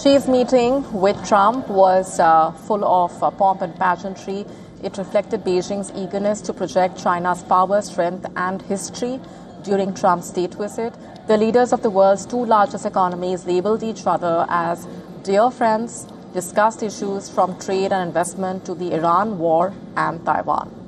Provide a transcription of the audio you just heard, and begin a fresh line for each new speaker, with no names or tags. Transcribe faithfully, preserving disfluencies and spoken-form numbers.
Xi's meeting with Trump was uh, full of uh, pomp and pageantry. It reflected Beijing's eagerness to project China's power, strength and history during Trump's state visit. The leaders of the world's two largest economies labeled each other as dear friends, discussed issues from trade and investment to the Iran war and Taiwan.